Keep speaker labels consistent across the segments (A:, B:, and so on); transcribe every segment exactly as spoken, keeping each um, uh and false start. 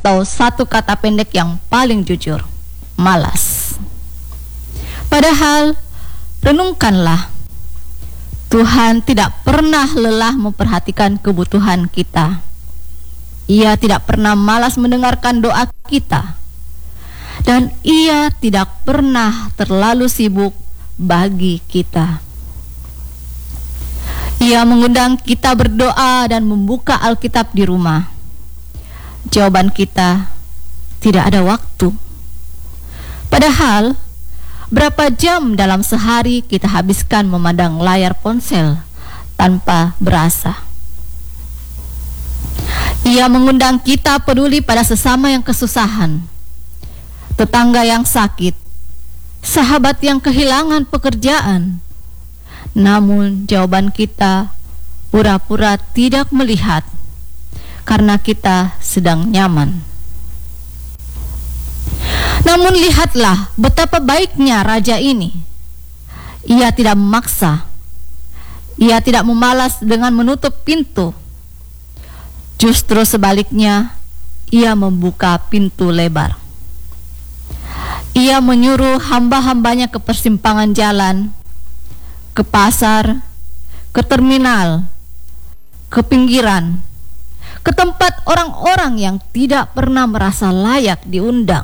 A: atau satu kata pendek yang paling jujur, malas. Padahal, renungkanlah, Tuhan tidak pernah lelah memperhatikan kebutuhan kita. Ia tidak pernah malas mendengarkan doa kita. Dan Ia tidak pernah terlalu sibuk bagi kita. Ia mengundang kita berdoa dan membuka Alkitab di rumah. Jawaban kita, tidak ada waktu. Padahal, berapa jam dalam sehari kita habiskan memandang layar ponsel tanpa berasa. Ia mengundang kita peduli pada sesama yang kesusahan, tetangga yang sakit, sahabat yang kehilangan pekerjaan. Namun jawaban kita pura-pura tidak melihat karena kita sedang nyaman. Namun lihatlah betapa baiknya raja ini. Ia tidak memaksa. Ia tidak memalas dengan menutup pintu. Justru sebaliknya, ia membuka pintu lebar. Ia menyuruh hamba-hambanya ke persimpangan jalan, ke pasar, ke terminal, ke pinggiran, ke tempat orang-orang yang tidak pernah merasa layak diundang.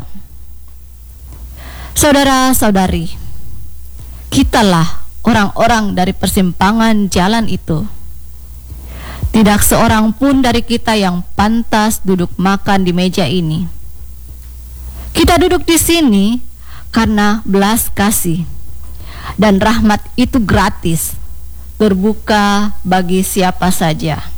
A: Saudara-saudari, kitalah orang-orang dari persimpangan jalan itu. Tidak seorang pun dari kita yang pantas duduk makan di meja ini. Kita duduk di sini karena belas kasih. Dan rahmat itu gratis, terbuka bagi siapa saja.